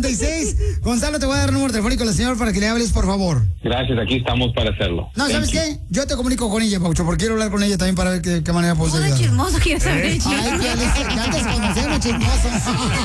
56. Gonzalo, te voy a dar el número telefónico a la señora para que le hables, por favor. Gracias, aquí estamos para hacerlo. No, ¿sabes qué? Yo te comunico con ella, Paucho, porque quiero hablar con ella también para ver qué manera puedo ayudar. Chismoso, quiero saber. Ay, ya te conocemos, chismoso.